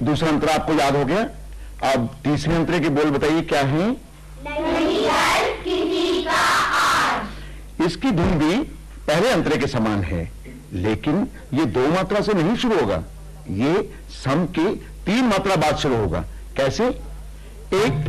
दूसरा अंतरा आपको याद हो गया। अब तीसरे अंतरे के बोल बताइए क्या है। नहीं हर किसी का आज। इसकी धुन भी पहले अंतरे के समान है, लेकिन ये 2 मात्रा से नहीं शुरू होगा, ये सम के 3 मात्रा बाद शुरू होगा। कैसे? एक